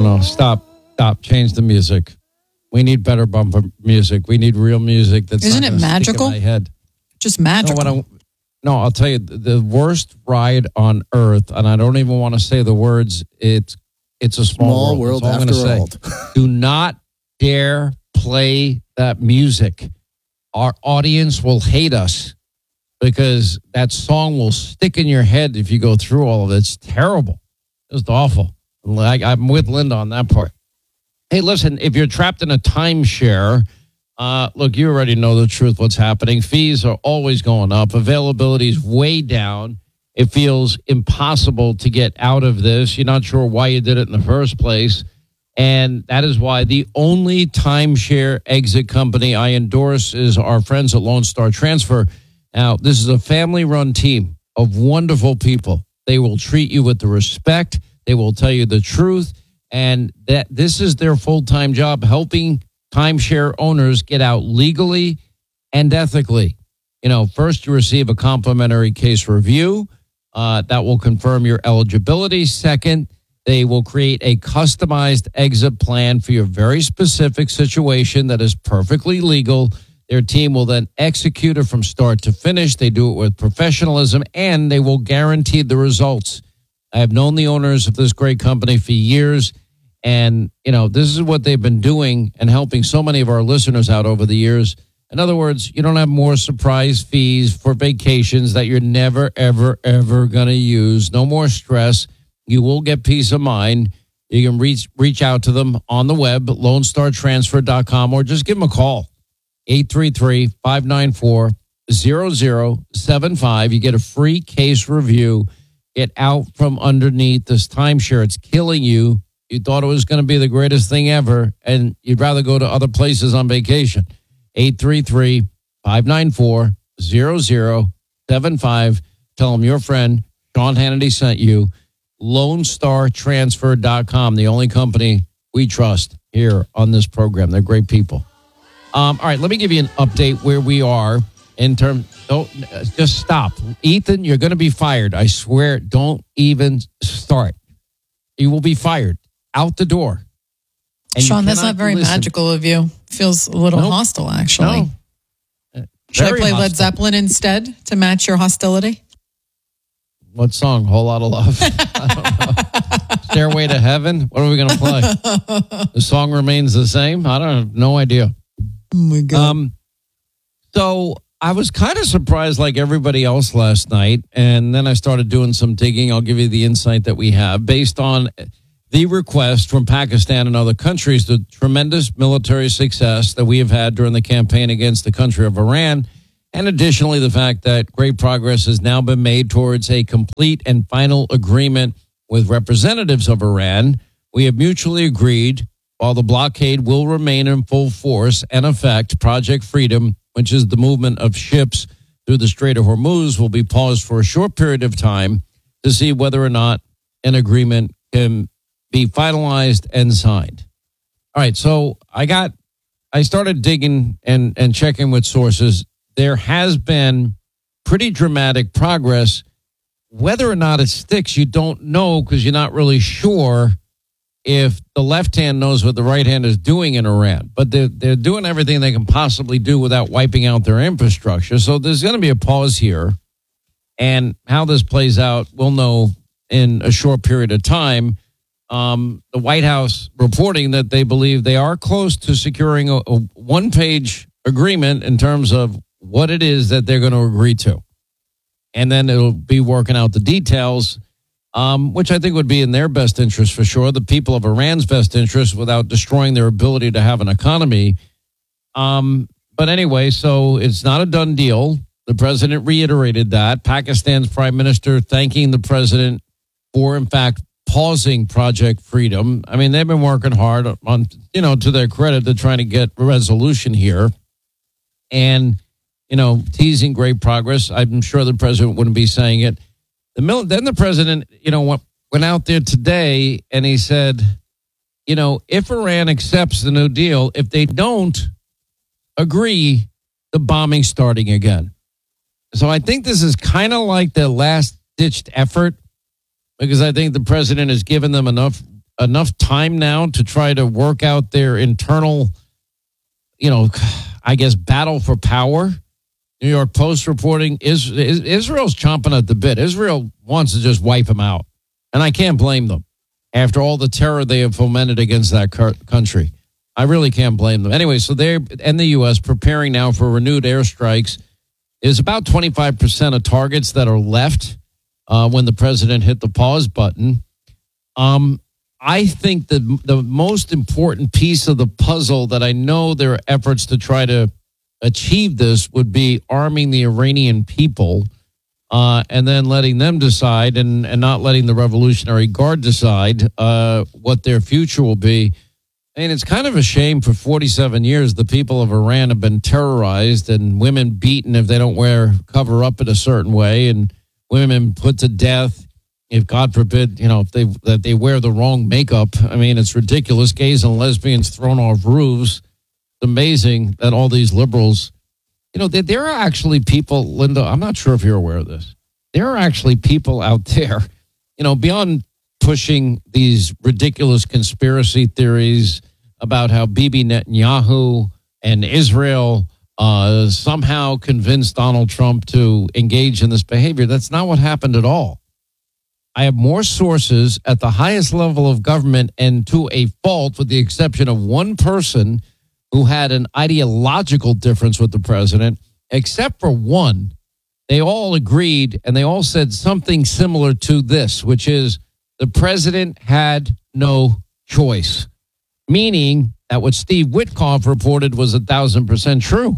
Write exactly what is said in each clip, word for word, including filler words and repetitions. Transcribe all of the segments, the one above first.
no, stop, stop, change the music. We need better bumper music. We need real music. That's Isn't not it gonna stick magical? in my head. Just magical. No, what I, no, I'll tell you, the worst ride on earth, and I don't even want to say the words, it's it's a small, Small world That's all I'm after gonna all. say. Do not dare play that music. Our audience will hate us because that song will stick in your head if you go through all of it. It's terrible. It's awful. Like, I'm with Linda on that part. Hey, listen, if you're trapped in a timeshare, uh, look, you already know the truth, what's happening. Fees are always going up. Availability is way down. It feels impossible to get out of this. You're not sure why you did it in the first place. And that is why the only timeshare exit company I endorse is our friends at Lone Star Transfer. Now, this is a family-run team of wonderful people. They will treat you with the respect. They will tell you the truth. And that this is their full-time job, helping timeshare owners get out legally and ethically. You know, first you receive a complimentary case review uh, that will confirm your eligibility. Second, they will create a customized exit plan for your very specific situation that is perfectly legal. Their team will then execute it from start to finish. They do it with professionalism, and they will guarantee the results. I have known the owners of this great company for years, and, you know, this is what they've been doing and helping so many of our listeners out over the years. In other words, you don't have more surprise fees for vacations that you're never, ever, ever going to use. No more stress. You will get peace of mind. You can reach reach out to them on the web, lone star transfer dot com, or just give them a call, eight three three, five nine four, zero zero seven five. You get a free case review. Get out from underneath this timeshare. It's killing you. You thought it was going to be the greatest thing ever, and you'd rather go to other places on vacation. eight three three, five nine four, zero zero seven five. Tell them your friend, Sean Hannity, sent you. lone star transfer dot com, the only company we trust here on this program. They're great people. Um, all right, let me give you an update where we are in terms. Don't uh, just stop, Ethan. You're going to be fired. I swear. Don't even start. You will be fired out the door. And Sean, that's not very listen. magical of you. Feels a little Nope. hostile, actually. No. Should Very I play Led hostile. Zeppelin instead to match your hostility? What song? Whole Lot of Love. I don't know. Stairway to Heaven. What are we going to play? The song remains the same. I don't have no idea. Oh my God. Um, so I was kind of surprised, like everybody else last night, and then I started doing some digging. I'll give you the insight that we have based on the request from Pakistan and other countries, the tremendous military success that we have had during the campaign against the country of Iran, and additionally the fact that great progress has now been made towards a complete and final agreement with representatives of Iran. We have mutually agreed, while the blockade will remain in full force and effect, Project Freedom, which is the movement of ships through the Strait of Hormuz, will be paused for a short period of time to see whether or not an agreement can be finalized and signed. All right, so I got, I started digging and, and checking with sources. There has been pretty dramatic progress. Whether or not it sticks, you don't know because you're not really sure if the left hand knows what the right hand is doing in Iran. But they're, they're doing everything they can possibly do without wiping out their infrastructure. So there's going to be a pause here. And how this plays out, we'll know in a short period of time. Um, the White House reporting that they believe they are close to securing a, a one-page agreement in terms of what it is that they're going to agree to. And then it'll be working out the details, um, which I think would be in their best interest for sure, the people of Iran's best interest without destroying their ability to have an economy. Um, but anyway, so it's not a done deal. The president reiterated that. Pakistan's prime minister thanking the president for, in fact, pausing Project Freedom. I mean, they've been working hard on, you know, to their credit, they're trying to get resolution here. And, you know, teasing great progress. I'm sure the president wouldn't be saying it. The mil- Then the president, you know, went, went out there today and he said, you know, if Iran accepts the New Deal, if they don't agree, the bombing starting again. So I think this is kind of like the last-ditched effort because I think the president has given them enough enough time now to try to work out their internal, you know, I guess, battle for power. New York Post reporting is, is Israel's chomping at the bit. Israel wants to just wipe them out. And I can't blame them after all the terror they have fomented against that country. I really can't blame them. Anyway, so they're, and the U S preparing now for renewed airstrikes. There's about twenty-five percent of targets that are left uh, when the president hit the pause button. Um, I think the the most important piece of the puzzle that I know there are efforts to try to achieve this would be arming the Iranian people uh, and then letting them decide and, and not letting the Revolutionary Guard decide uh, what their future will be. And it's kind of a shame for forty-seven years the people of Iran have been terrorized and women beaten if they don't wear cover up in a certain way and women put to death. If God forbid, you know, if they that they wear the wrong makeup. I mean, it's ridiculous. Gays and lesbians thrown off roofs. It's amazing that all these liberals, you know, there, there are actually people, Linda, I'm not sure if you're aware of this. There are actually people out there, you know, beyond pushing these ridiculous conspiracy theories about how Bibi Netanyahu and Israel uh, somehow convinced Donald Trump to engage in this behavior. That's not what happened at all. I have more sources at the highest level of government and to a fault, with the exception of one person who had an ideological difference with the president, except for one. They all agreed and they all said something similar to this, which is the president had no choice, meaning that what Steve Witkoff reported was a thousand percent true.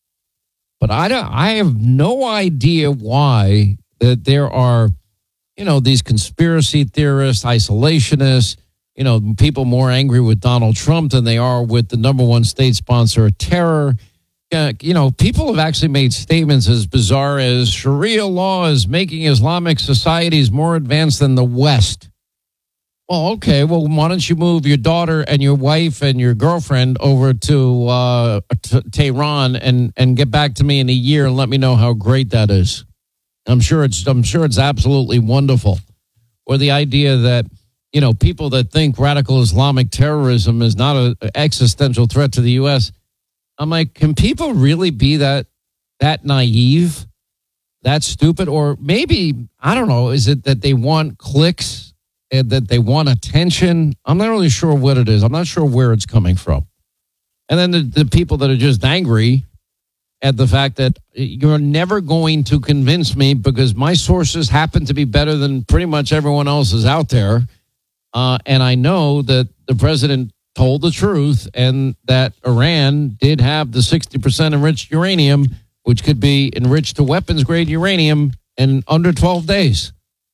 But I, don't, I have no idea why that there are, you know, these conspiracy theorists, isolationists, you know, people more angry with Donald Trump than they are with the number one state sponsor of terror. Uh, you know, people have actually made statements as bizarre as Sharia law is making Islamic societies more advanced than the West. Well, okay, well, why don't you move your daughter and your wife and your girlfriend over to uh, t- Tehran and, and get back to me in a year and let me know how great that is. I'm sure it's I'm sure it's absolutely wonderful. Or the idea that, you know, people that think radical Islamic terrorism is not an existential threat to the U S. I'm like, can people really be that that naive, that stupid? Or maybe, I don't know, is it that they want clicks and that they want attention? I'm not really sure what it is. I'm not sure where it's coming from. And then the, the people that are just angry at the fact that you're never going to convince me because my sources happen to be better than pretty much everyone else's out there. Uh, and I know that the president told the truth and that Iran did have the sixty percent enriched uranium, which could be enriched to weapons-grade uranium in under twelve days.